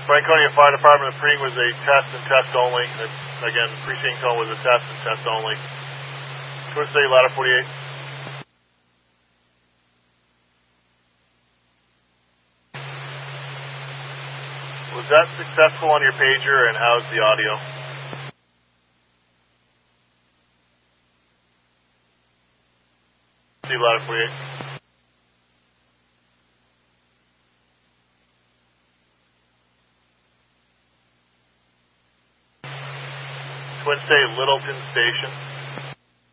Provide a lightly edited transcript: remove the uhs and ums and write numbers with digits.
Franconia Fire Department, the was a test and test only. Again, precinct tone was a test and test only. Twin State, ladder 48. Was that successful on your pager, and how's the audio? See, ladder 48. Twin State, Littleton Station.